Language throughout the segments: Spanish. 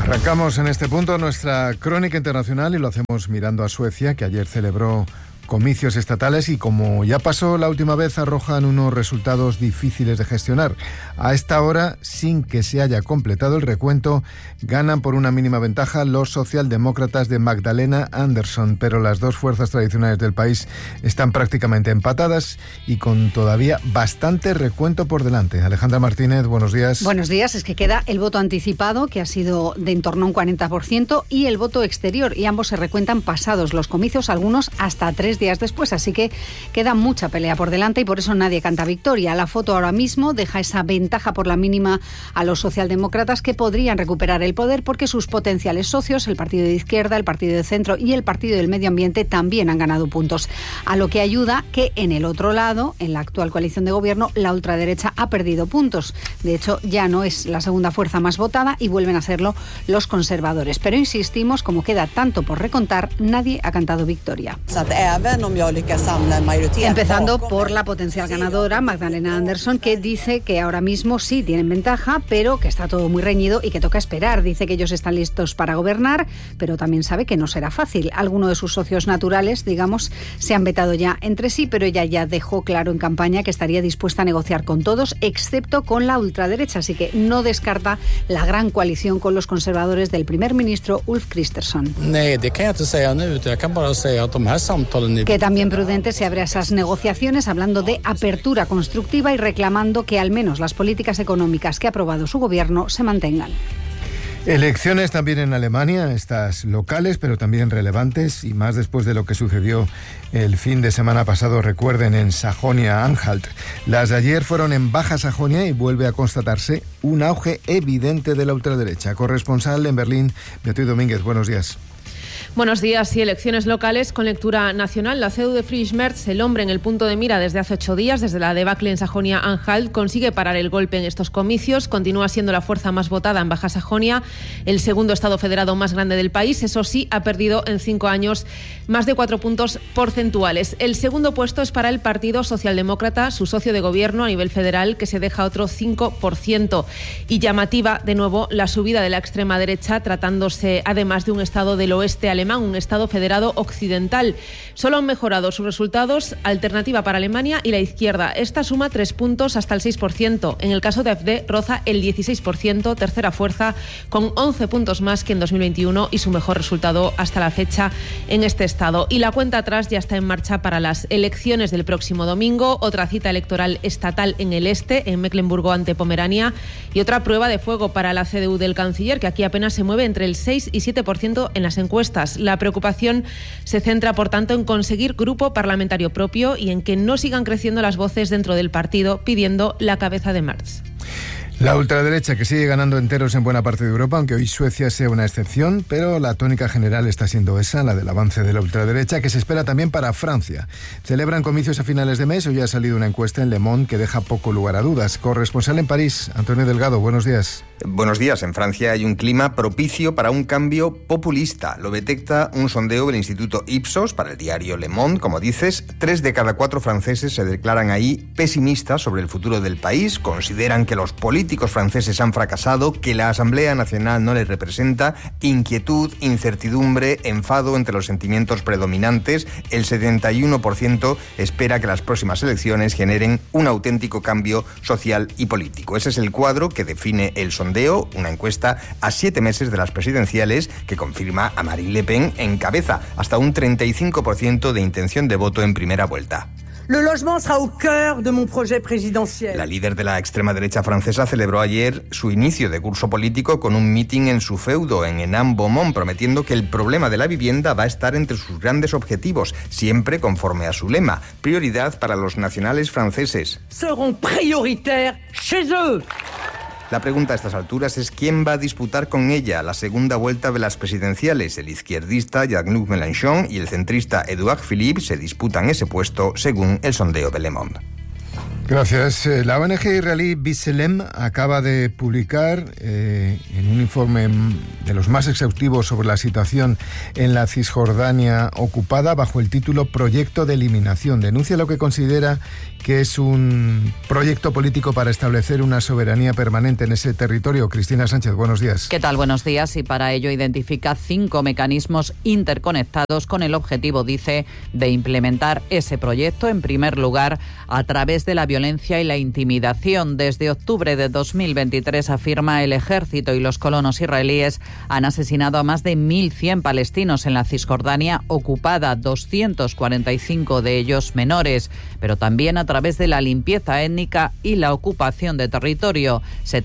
Arrancamos en este punto nuestra crónica internacional y lo hacemos mirando a Suecia, que ayer celebró comicios estatales y, como ya pasó la última vez, arrojan unos resultados difíciles de gestionar. A esta hora, sin que se haya completado el recuento, ganan por una mínima ventaja los socialdemócratas de Magdalena Andersson, pero las dos fuerzas tradicionales del país están prácticamente empatadas y con todavía bastante recuento por delante. Alejandra Martínez, buenos días. Buenos días. Es que queda el voto anticipado, que ha sido de en torno a un 40%, y el voto exterior, y ambos se recuentan pasados los comicios, algunos hasta 3 días después, así que queda mucha pelea por delante y por eso nadie canta victoria. La foto ahora mismo deja esa ventaja por la mínima a los socialdemócratas, que podrían recuperar el poder porque sus potenciales socios, el partido de izquierda, el partido de centro y el partido del medio ambiente, también han ganado puntos. A lo que ayuda que en el otro lado, en la actual coalición de gobierno, la ultraderecha ha perdido puntos. De hecho, ya no es la segunda fuerza más votada y vuelven a serlo los conservadores. Pero insistimos, como queda tanto por recontar, nadie ha cantado victoria. Empezando por la potencial ganadora, Magdalena Andersson, que dice que ahora mismo sí tienen ventaja, pero que está todo muy reñido y que toca esperar. Dice que ellos están listos para gobernar, pero también sabe que no será fácil. Algunos de sus socios naturales, digamos, se han vetado ya entre sí, pero ella ya dejó claro en campaña que estaría dispuesta a negociar con todos, excepto con la ultraderecha, así que no descarta la gran coalición con los conservadores del primer ministro Ulf Kristersson. Que también prudente se abre a esas negociaciones, hablando de apertura constructiva y reclamando que al menos las políticas económicas que ha aprobado su gobierno se mantengan. Elecciones también en Alemania, estas locales, pero también relevantes, y más después de lo que sucedió el fin de semana pasado, recuerden, en Sajonia-Anhalt. Las de ayer fueron en Baja Sajonia y vuelve a constatarse un auge evidente de la ultraderecha. Corresponsal en Berlín, Beatriz Domínguez, buenos días. Buenos días. Sí, elecciones locales con lectura nacional. La CDU de Friedrich Merz, el hombre en el punto de mira desde hace 8 días, desde la debacle en Sajonia-Anhalt, consigue parar el golpe en estos comicios. Continúa siendo la fuerza más votada en Baja Sajonia, el segundo estado federado más grande del país. Eso sí, ha perdido en 5 años más de 4 puntos porcentuales. El segundo puesto es para el Partido Socialdemócrata, su socio de gobierno a nivel federal, que se deja otro 5%. Y llamativa, de nuevo, la subida de la extrema derecha, tratándose además de un estado del oeste alemán, un estado federado occidental. Solo han mejorado sus resultados Alternativa para Alemania y la izquierda. Esta suma 3 puntos hasta el 6%. En el caso de AfD roza el 16%, tercera fuerza, con 11 puntos más que en 2021 y su mejor resultado hasta la fecha en este estado. Y la cuenta atrás ya está en marcha para las elecciones del próximo domingo. Otra cita electoral estatal en el este, en Mecklemburgo ante Pomerania, y otra prueba de fuego para la CDU del canciller, que aquí apenas se mueve entre el 6 y 7% en las encuestas. La preocupación se centra, por tanto, en conseguir grupo parlamentario propio y en que no sigan creciendo las voces dentro del partido pidiendo la cabeza de Merz. La ultraderecha, que sigue ganando enteros en buena parte de Europa, aunque hoy Suecia sea una excepción, pero la tónica general está siendo esa, la del avance de la ultraderecha, que se espera también para Francia. Celebran comicios a finales de mes. Hoy ha salido una encuesta en Le Monde que deja poco lugar a dudas. Corresponsal en París, Antonio Delgado, buenos días. Buenos días. En Francia hay un clima propicio para un cambio populista. Lo detecta un sondeo del Instituto Ipsos para el diario Le Monde. Como dices, 3 de cada 4 franceses se declaran ahí pesimistas sobre el futuro del país. Consideran que los políticos franceses han fracasado, que la Asamblea Nacional no les representa. Inquietud, incertidumbre, enfado entre los sentimientos predominantes. El 71% espera que las próximas elecciones generen un auténtico cambio social y político. Ese es el cuadro que define el sondeo, una encuesta a 7 meses de las presidenciales que confirma a Marine Le Pen en cabeza, hasta un 35% de intención de voto en primera vuelta. Le logement sera au cœur de mon projet présidentiel. La líder de la extrema derecha francesa celebró ayer su inicio de curso político con un mitin en su feudo, en Hénin-Beaumont, prometiendo que el problema de la vivienda va a estar entre sus grandes objetivos, siempre conforme a su lema: prioridad para los nacionales franceses. Seront prioritaires chez eux. La pregunta a estas alturas es quién va a disputar con ella la segunda vuelta de las presidenciales. El izquierdista Jean-Luc Mélenchon y el centrista Édouard Philippe se disputan ese puesto según el sondeo de Le Monde. Gracias. La ONG israelí B'Tselem acaba de publicar en un informe de los más exhaustivos sobre la situación en la Cisjordania ocupada bajo el título Proyecto de Eliminación. Denuncia lo que considera que es un proyecto político para establecer una soberanía permanente en ese territorio. Cristina Sánchez, buenos días. ¿Qué tal? Buenos días. Y para ello identifica 5 mecanismos interconectados con el objetivo, dice, de implementar ese proyecto. En primer lugar, a través de la violencia y la intimidación. Desde octubre de 2023, afirma, el ejército y los colonos israelíes han asesinado a más de 1.100 palestinos en la Cisjordania ocupada, 245 de ellos menores, pero también a través de la limpieza étnica y la ocupación de territorio.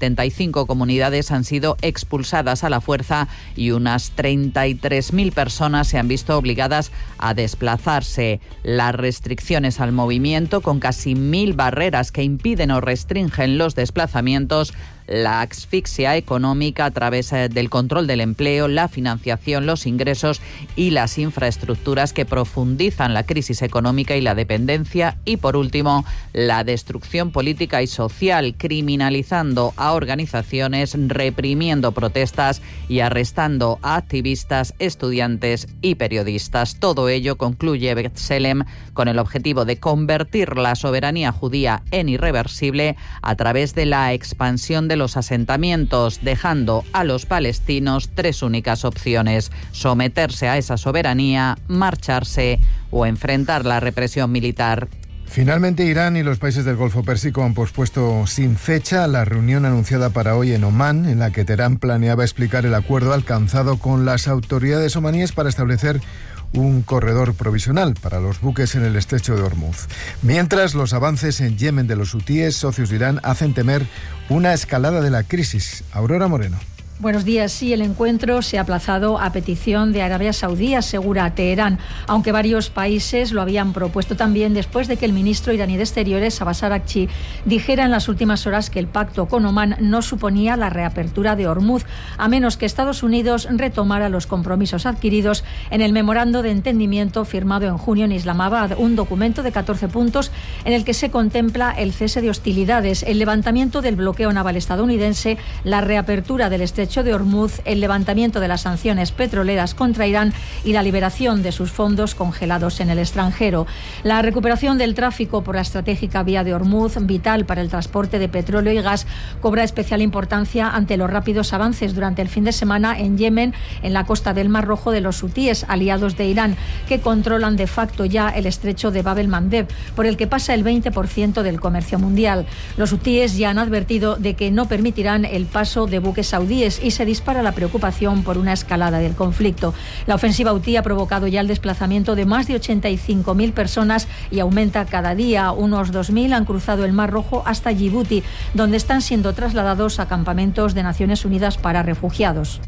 75 comunidades han sido expulsadas a la fuerza y unas 33.000 personas se han visto obligadas a desplazarse. Las restricciones al movimiento, con casi 1.000 barreras que impiden o restringen los desplazamientos, la asfixia económica a través del control del empleo, la financiación, los ingresos y las infraestructuras que profundizan la crisis económica y la dependencia, y por último, la destrucción política y social, criminalizando a organizaciones, reprimiendo protestas y arrestando a activistas, estudiantes y periodistas. Todo ello, concluye B'Tselem, con el objetivo de convertir la soberanía judía en irreversible a través de la expansión de los asentamientos, dejando a los palestinos 3 únicas opciones: someterse a esa soberanía, marcharse o enfrentar la represión militar. Finalmente, Irán y los países del Golfo Pérsico han pospuesto sin fecha la reunión anunciada para hoy en Omán, en la que Teherán planeaba explicar el acuerdo alcanzado con las autoridades omaníes para establecer un corredor provisional para los buques en el estrecho de Hormuz. Mientras, los avances en Yemen de los hutíes, socios de Irán, hacen temer una escalada de la crisis. Aurora Moreno. Buenos días. Sí, el encuentro se ha aplazado a petición de Arabia Saudí, asegura Teherán, aunque varios países lo habían propuesto también después de que el ministro iraní de Exteriores, Abbas Araghchi, dijera en las últimas horas que el pacto con Omán no suponía la reapertura de Hormuz, a menos que Estados Unidos retomara los compromisos adquiridos en el memorando de entendimiento firmado en junio en Islamabad, un documento de 14 puntos en el que se contempla el cese de hostilidades, el levantamiento del bloqueo naval estadounidense, la reapertura del estrecho de Hormuz, el levantamiento de las sanciones petroleras contra Irán y la liberación de sus fondos congelados en el extranjero. La recuperación del tráfico por la estratégica vía de Hormuz, vital para el transporte de petróleo y gas, cobra especial importancia ante los rápidos avances durante el fin de semana en Yemen, en la costa del Mar Rojo, de los hutíes, aliados de Irán, que controlan de facto ya el estrecho de Bab el-Mandeb, por el que pasa el 20% del comercio mundial. Los hutíes ya han advertido de que no permitirán el paso de buques saudíes y se dispara la preocupación por una escalada del conflicto. La ofensiva hutí ha provocado ya el desplazamiento de más de 85.000 personas y aumenta cada día. Unos 2.000 han cruzado el Mar Rojo hasta Yibuti, donde están siendo trasladados a campamentos de Naciones Unidas para refugiados.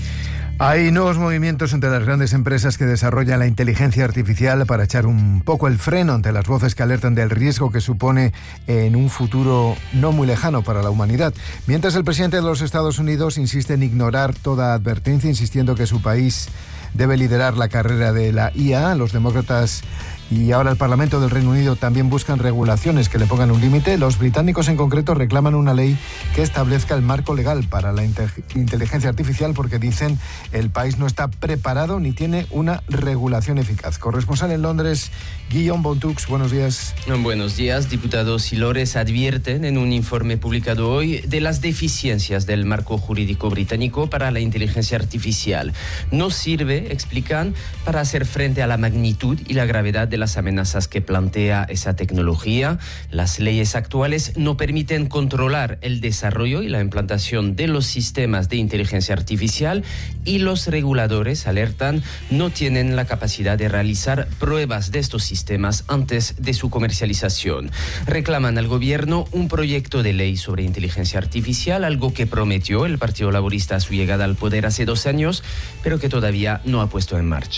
Hay nuevos movimientos entre las grandes empresas que desarrollan la inteligencia artificial para echar un poco el freno ante las voces que alertan del riesgo que supone en un futuro no muy lejano para la humanidad. Mientras, el presidente de los Estados Unidos insiste en ignorar toda advertencia, insistiendo que su país debe liderar la carrera de la IA. Los demócratas y ahora el Parlamento del Reino Unido también buscan regulaciones que le pongan un límite. Los británicos en concreto reclaman una ley que establezca el marco legal para la inteligencia artificial, porque dicen el país no está preparado ni tiene una regulación eficaz. Corresponsal en Londres, Guillaume Bontux, buenos días. Buenos días. Diputados y lores advierten en un informe publicado hoy de las deficiencias del marco jurídico británico para la inteligencia artificial. No sirve, explican, para hacer frente a la magnitud y la gravedad de las amenazas que plantea esa tecnología. Las leyes actuales no permiten controlar el desarrollo y la implantación de los sistemas de inteligencia artificial, y los reguladores, alertan, no tienen la capacidad de realizar pruebas de estos sistemas antes de su comercialización. Reclaman al gobierno un proyecto de ley sobre inteligencia artificial, algo que prometió el Partido Laborista a su llegada al poder hace 2 años, pero que todavía no ha puesto en marcha.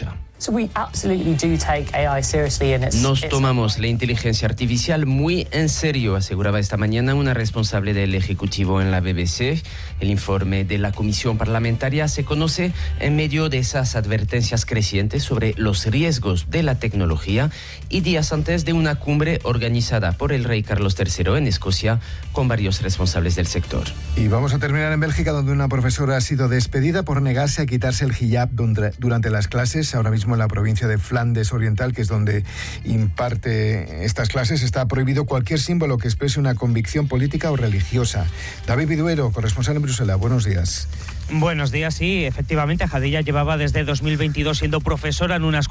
Nos tomamos la inteligencia artificial muy en serio, aseguraba esta mañana una responsable del Ejecutivo en la BBC. El informe de la Comisión Parlamentaria se conoce en medio de esas advertencias crecientes sobre los riesgos de la tecnología y días antes de una cumbre organizada por el rey Carlos III en Escocia con varios responsables del sector. Y vamos a terminar en Bélgica, donde una profesora ha sido despedida por negarse a quitarse el hijab durante las clases. Ahora mismo en la provincia de Flandes Oriental, que es donde imparte estas clases, está prohibido cualquier símbolo que exprese una convicción política o religiosa. David Viduero, corresponsal en Bruselas, buenos días. Buenos días, sí, efectivamente, Jadilla llevaba desde 2022 siendo profesora en una escuela